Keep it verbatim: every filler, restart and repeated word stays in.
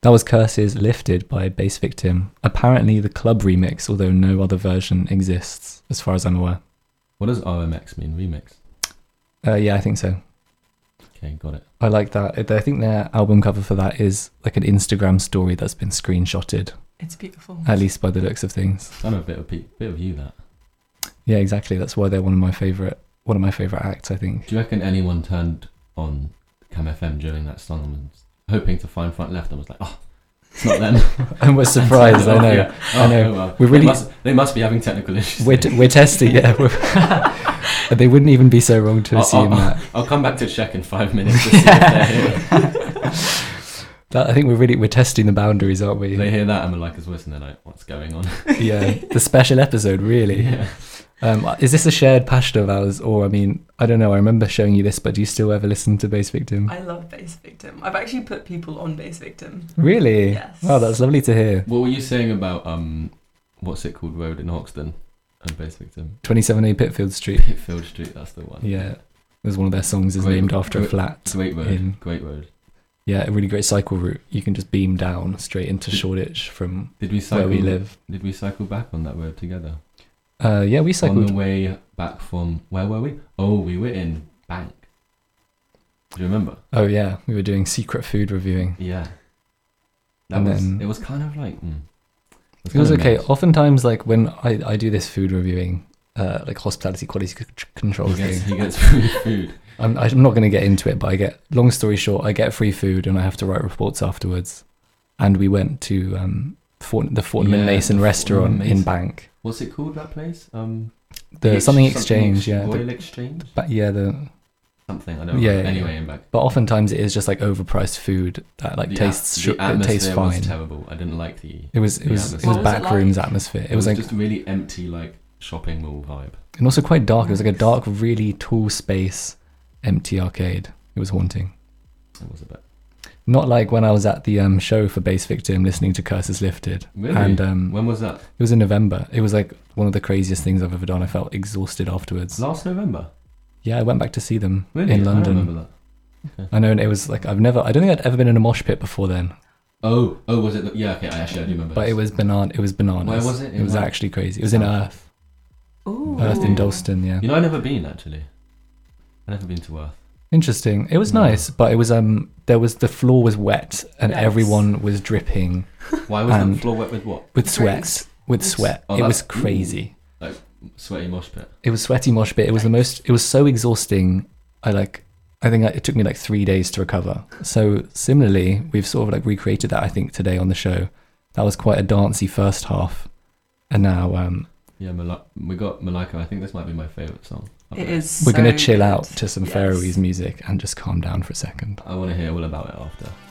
That was Curses Lifted by Bass Victim. Apparently the club remix, although no other version exists, as far as I'm aware. What does R M X mean, remix? Uh, yeah, I think so. Okay, got it. I like that. I think their album cover for that is like an Instagram story that's been screenshotted. It's beautiful. At least by the looks of things. Kind of a bit of, bit of you, that. Yeah, exactly. That's why they're one of my favourite one of my favourite acts, I think. Do you reckon anyone turned on Cam F M during that song and was hoping to find Front Left and was like, oh, it's not them? I was surprised, I know. Yeah. Oh, I know. Oh, well. We're really, they, must, they must be having technical issues. We're, t- we're testing, yeah. We're they wouldn't even be so wrong to assume I'll, I'll, that. I'll come back to check in five minutes to see if they're here. That, I think we're really we're testing the boundaries, aren't we? They hear that and Malika's voice and they're like, what's going on? Yeah, the special episode, really. Yeah. Um, is this a shared passion of ours, or I mean, I don't know. I remember showing you this, but do you still ever listen to Bass Victim? I love Bass Victim. I've actually put people on Bass Victim. Really? Yes. Wow, that's lovely to hear. What were you saying about um, what's it called, Road in Hoxton and Bass Victim? twenty-seven A Pitfield Street. Pitfield Street, that's the one. Yeah, it was one of their songs is Great- named after great- a flat. Great road. in- Great road. Yeah, a really great cycle route. You can just beam down straight into Shoreditch from Did we cycle? where we live. Did we cycle back on that road together? Uh, yeah, we cycled. On the way back from where were we? Oh, we were in Bank. Do you remember? Oh yeah, we were doing secret food reviewing. Yeah. That And was. then- It was kind of like. Mm, It was kind of okay. mixed. Oftentimes, like when I, I do this food reviewing, uh, like hospitality quality c- control He gets, thing, he gets free food. I'm, I'm not going to get into it, but I get, long story short, I get free food and I have to write reports afterwards. And we went to um, Fort, the Fortnum Yeah, Mason the restaurant Fortnum in Mason. Bank. What's it called, that place? Um, The ex- something exchange, ex- yeah. Royal The, Exchange? but yeah, the Something, I don't know. Yeah, yeah, Anyway, yeah. in Bank. but oftentimes it is just like overpriced food that like The tastes at- sh- the it atmosphere tastes was fine. terrible. I didn't like the. It was the it was it atmosphere. was What was it backrooms like? atmosphere. It, It was was like just a really empty, like shopping mall vibe. and also quite dark. It was like a Nice. dark, really tall space, empty arcade. It was haunting. It was a bit. Not like when I was at the um, show for Bass Victim listening to Curses Lifted. Really? And um, When was that? it was in November. It was like one of the craziest things I've ever done. I felt exhausted afterwards. Last November. Yeah, I went back to see them Really? in I don't London. remember that. Okay. I know, and it was like I've never. I don't think I'd ever been in a mosh pit before then. Oh, oh, was it? The, yeah, okay. I actually I do remember. But this. it was banan. It was bananas. Where was it? It In was where? actually crazy. It was in Earth. Ooh. Earth in Dalston. Yeah. You know, I've never been actually. I've never been to Earth. Interesting. It was No. nice, but it was um. There was the floor was wet and Yes. everyone was dripping Why was And- the floor wet with what? with sweat. Drinks. With With- sweat. Oh, it was that's- crazy. Sweaty mosh pit. It was sweaty mosh pit. It was the most. It was so exhausting. I like. I think it took me like three days to recover. So similarly, we've sort of like recreated that. I think today on the show, that was quite a dancey first half, and now um, Yeah, Mal- we got Malika. I think this might be my favorite song. up It there. is. we're gonna so chill good. out to some Yes. Faroese music and just calm down for a second. I want to hear all about it after.